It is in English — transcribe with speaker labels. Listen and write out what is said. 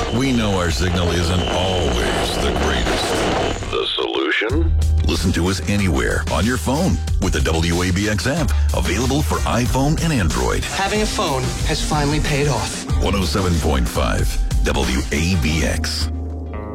Speaker 1: We know our signal isn't always the greatest. The solution? Listen to us anywhere on your phone with the WABX app, available for iPhone and Android.
Speaker 2: Having a phone has finally paid off.
Speaker 1: 107.5 WABX.